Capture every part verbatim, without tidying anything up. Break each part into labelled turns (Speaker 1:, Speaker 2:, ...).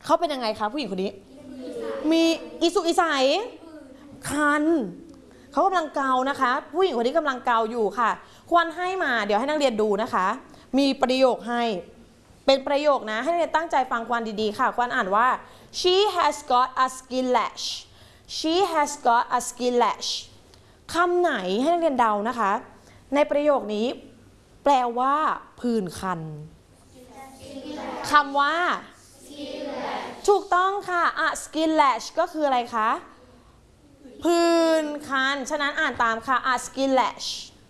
Speaker 1: เขาเป็นยังไงคะผู้หญิงคนนี้มีอิสุอิสัยคันเขากำลังเกานะคะผู้หญิงคนนี้กำลังเกาอยู่ค่ะควรให้มาเดี๋ยวให้นักเรียนดูนะคะมีประโยคให้เป็นประโยคนะให้นักเรียนตั้งใจฟังควรดีๆค่ะควรอ่านว่า she has got a skin lash she has got a skin lash คำไหนให้นักเรียนเดานะคะในประโยคนี้แปลว่าผื่นคันคำว่าถูกต้องค่ะ a skin lash ก็คืออะไรคะผื่นคันฉะนั้นอ่านตามค่ะ a skin lash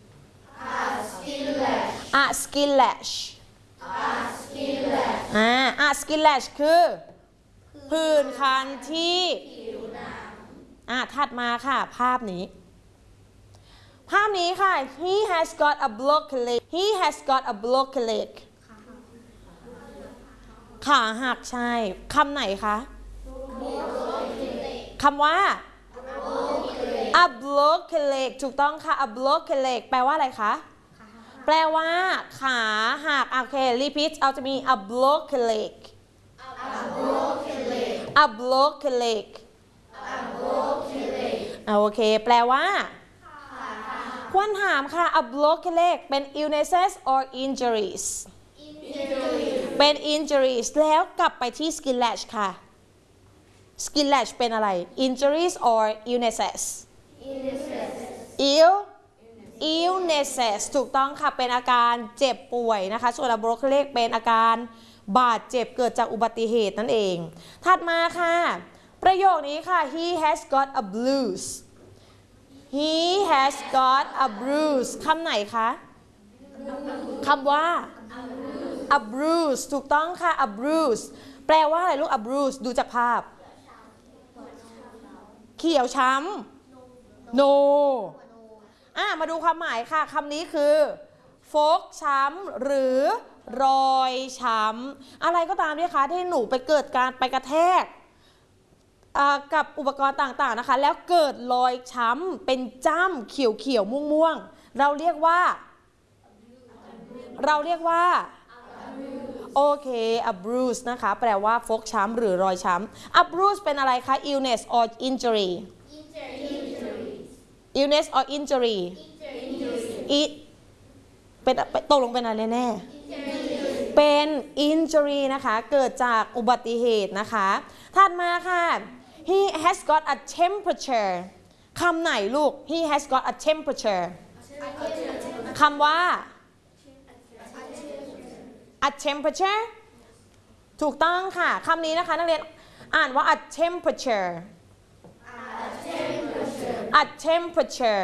Speaker 1: a skin lash อ่า a skin lash คือผื่นคันที่อ่าถัดมาค่ะภาพนี้ภาพนี้ค่ะ he has got a broken leg he has got a broken leg ขาหักใช่คำไหนคะคำว่า a broken leg ถูกต้องค่ะ a broken leg แปลว่าอะไรคะแปลว่าขาหักโอเค repeat เอาจะมี a broken leg a broken leg โอเคแปลว่าควรถามค่ะ a broken leg เป็น illnesses or injuries เป็น injuries แล้วกลับไปที่ skin lash ค่ะ skin lash เป็นอะไร injuries or illnesses ill illnesses ถูกต้องค่ะเป็นอาการเจ็บป่วยนะคะส่วน a broken leg เป็นอาการบาดเจ็บเกิดจากอุบัติเหตุนั่นเองถัดมาค่ะประโยคนี้ค่ะ he has got a bruise he has got a bruise คำไหนคะคำว่า a bruise ถูกต้องค่ะ a bruise แปลว่าอะไรลูก a bruise ดูจากภาพเขียวช้ำ no อ่ะมาดูความหมายค่ะคำนี้คือฟกช้ำหรือรอยช้ำอะไรก็ตามด้วยค่ะที่หนูไปเกิดการไปกระแทกกับอุปกรณ์ต่างๆนะคะแล้วเกิดรอยช้ำเป็นจ้ำเขียวๆม่วงๆเราเรียกว่าเราเรียกว่าโอเค a bruise นะคะแปลว่าฟกช้ำหรือรอยช้ำ a bruise เป็นอะไรคะ illness or injury illness or injury อีเป็นตกลงเป็นอะไรแน่เป็น injury นะคะเกิดจากอุบัติเหตุนะคะถัดมาค่ะ he has got a temperature คำไหนลูก he has got a temperature คำว่า a temperature ถูกต้องค่ะคำนี้นะคะนักเรียนอ่านว่า a temperature a temperature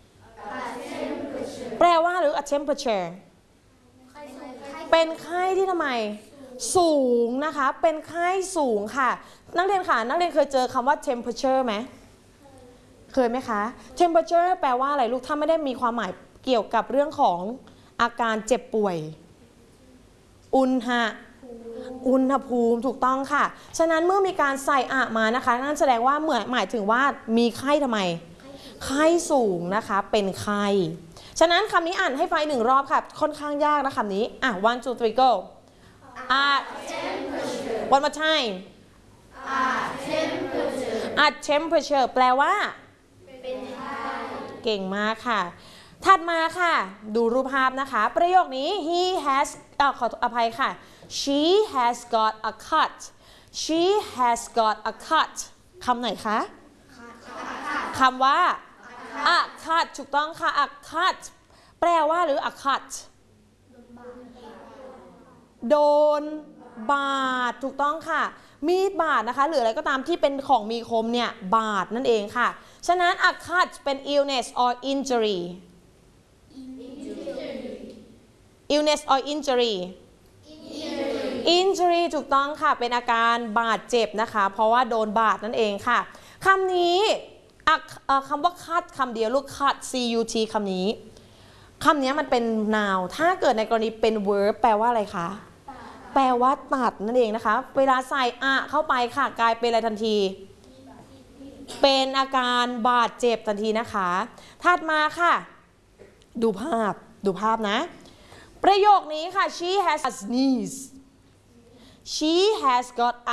Speaker 1: แปลว่าหรือ a temperature เป็นไข้ที่ทำไมสูงนะคะเป็นไข้สูงค่ะนักเรียนค่ะนักเรียนเคยเจอคำว่า temperature ไหมเคยไหมคะ temperature แปลว่าอะไรลูกถ้าไม่ได้มีความหมายเกี่ยวกับเรื่องของอาการเจ็บป่วยอุณหอุณหภูมิถูกต้องค่ะฉะนั้นเมื่อมีการใส่อะมานะคะนั่นแสดงว่าเหมือนหมายถึงว่ามีไข้ทำไมไข้สูงนะคะเป็นไข้ฉะนั้นคำนี้อ่านให้ฟังหนึ่งรอบค่ะค่อนข้างยากนะคำนี้อ่ะ one two three go a temperature one more time a temperature a temperature แปลว่าเป็นไข้เก่งมากค่ะถัดมาค่ะดูรูปภาพนะคะประโยคนี้ he has อ่ะขออภัยค่ะ she has got a cut she has got a cut คำไหนคะคำว่า a cut ถูกต้องค่ะ a cut แปลว่าหรือ a cut โดนบาดถูกต้องค่ะมีดบาดนะคะหรืออะไรก็ตามที่เป็นของมีคมเนี่ยบาดนั่นเองค่ะฉะนั้น a cut เป็น illness or injury illness or injury injury ถูกต้องค่ะเป็นอาการบาดเจ็บนะคะเพราะว่าโดนบาดนั่นเองค่ะคำนี้คำว่า cut คำเดียวลูก cut cut คำนี้คำนี้มันเป็น noun ถ้าเกิดในกรณีเป็น verb แปลว่าอะไรคะแปลว่าตัดนั่นเองนะคะเวลาใส่อะเข้าไปค่ะกลายเป็นอะไรทันทีเป็นอาการบาดเจ็บทันทีนะคะถัดมาค่ะดูภาพดูภาพนะประโยคนี้ค่ะ she has a sneeze she has got